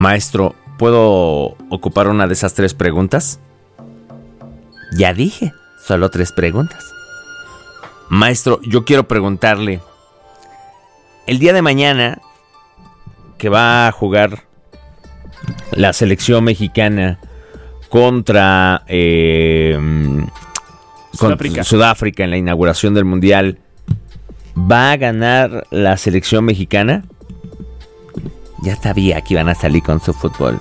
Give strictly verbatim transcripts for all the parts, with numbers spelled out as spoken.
Maestro, ¿puedo ocupar una de esas tres preguntas? Ya dije, solo tres preguntas. Maestro, yo quiero preguntarle, el día de mañana que va a jugar la selección mexicana contra eh, Sudáfrica. Con Sudáfrica en la inauguración del Mundial, ¿va a ganar la selección mexicana? Ya sabía que iban a salir con su fútbol.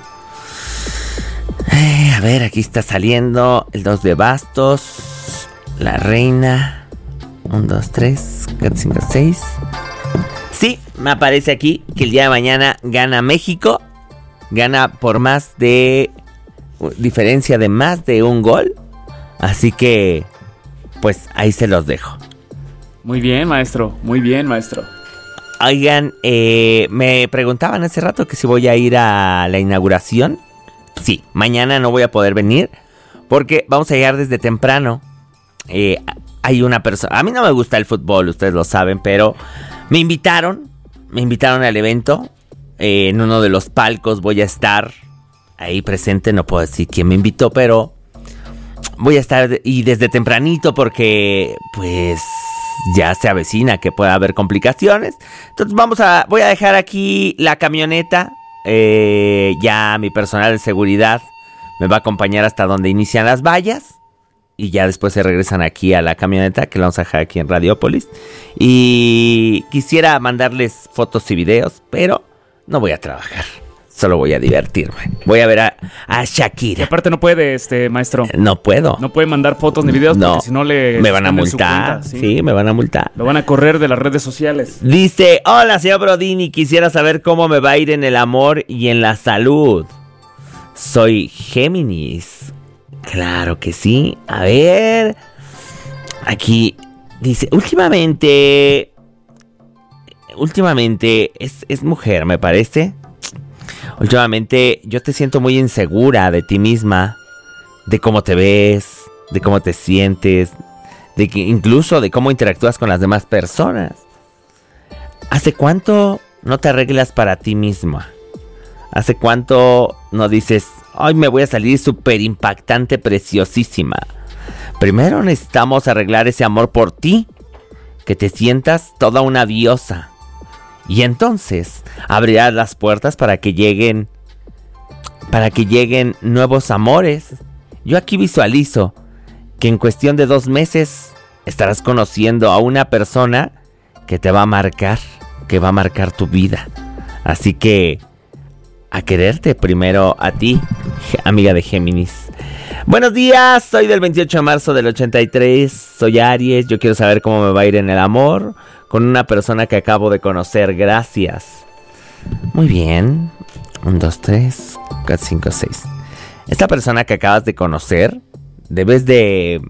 Eh, a ver, aquí está saliendo el dos de bastos, la reina. Un, dos, tres, cuatro, cinco, seis. Sí, me aparece aquí que el día de mañana gana México. Gana por más de... diferencia de más de un gol. Así que... pues ahí se los dejo. Muy bien, maestro. Muy bien, maestro. Oigan, eh, me preguntaban hace rato que si voy a ir a la inauguración. Sí, mañana no voy a poder venir porque vamos a llegar desde temprano. Eh, hay una persona... A mí no me gusta el fútbol, ustedes lo saben, pero me invitaron. Me invitaron al evento. Eh, en uno de los palcos voy a estar ahí presente. No puedo decir quién me invitó, pero voy a estar y desde tempranito porque pues ya se avecina que pueda haber complicaciones. Entonces vamos a, voy a dejar aquí la camioneta. Eh, ya mi personal de seguridad me va a acompañar hasta donde inician las vallas. Y ya después se regresan aquí a la camioneta que la vamos a dejar aquí en Radiópolis. Y quisiera mandarles fotos y videos, pero no voy a trabajar. Solo voy a divertirme. Voy a ver a, a Shakira. Y aparte no puede, este maestro. No puedo. No puede mandar fotos ni videos no. porque si no le... Me van a multar. Cuenta, ¿sí? sí, me van a multar. Lo van a correr de las redes sociales. Dice, hola señor Brodini, quisiera saber cómo me va a ir en el amor y en la salud. Soy Géminis. Claro que sí. A ver. Aquí dice, últimamente... Últimamente es, es mujer, me parece. Últimamente yo te siento muy insegura de ti misma, de cómo te ves, de cómo te sientes, de que incluso de cómo interactúas con las demás personas. ¿Hace cuánto no te arreglas para ti misma? ¿Hace cuánto no dices, ay, me voy a salir súper impactante, preciosísima? Primero necesitamos arreglar ese amor por ti, que te sientas toda una diosa. Y entonces abrirás las puertas para que lleguen, para que lleguen nuevos amores. Yo aquí visualizo que en cuestión de dos meses estarás conociendo a una persona que te va a marcar, que va a marcar tu vida. Así que a quererte primero a ti, amiga de Géminis. Buenos días, soy del veintiocho de marzo del ochenta y tres, soy Aries, yo quiero saber cómo me va a ir en el amor con una persona que acabo de conocer, gracias. Muy bien, un, dos, tres, cuatro, cinco, seis. Esta persona que acabas de conocer, debes de...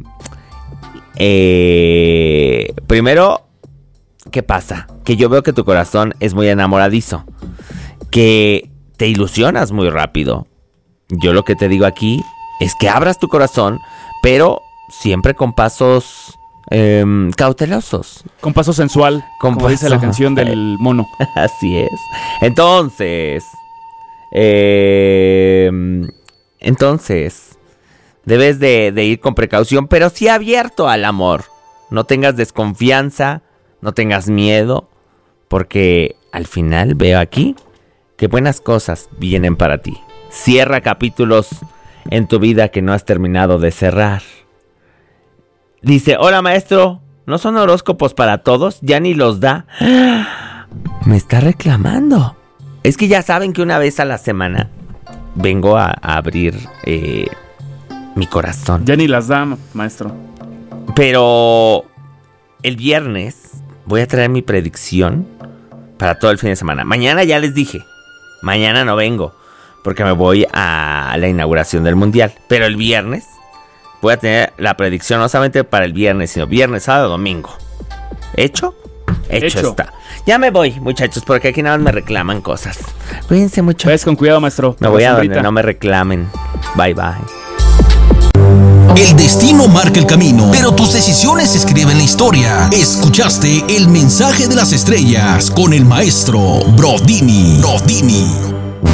Eh, primero, ¿qué pasa? Que yo veo que tu corazón es muy enamoradizo, que te ilusionas muy rápido. Yo lo que te digo aquí es que abras tu corazón, pero siempre con pasos eh, cautelosos. Con paso sensual, con como paso... dice la canción del mono. Así es. Entonces, eh, entonces, debes de, de ir con precaución, pero sí abierto al amor. No tengas desconfianza, no tengas miedo, porque al final veo aquí que buenas cosas vienen para ti. Cierra capítulos en tu vida que no has terminado de cerrar. Dice, hola maestro, ¿no son horóscopos para todos? Ya ni los da. Me está reclamando. Es que ya saben que una vez a la semana vengo a, a abrir eh, mi corazón. Ya ni las da, maestro. Pero el viernes voy a traer mi predicción para todo el fin de semana. Mañana ya les dije, mañana no vengo porque me voy a la inauguración del Mundial. Pero el viernes voy a tener la predicción no solamente para el viernes, sino viernes, sábado, domingo. ¿Hecho? Hecho, Hecho. está. Ya me voy, muchachos, porque aquí nada más me reclaman cosas. Cuídense mucho. Pues con cuidado, maestro. Me voy a donde no me reclamen. Bye, bye. El destino marca el camino, pero tus decisiones escriben la historia. Escuchaste el mensaje de las estrellas con el maestro Brodini. Brodini.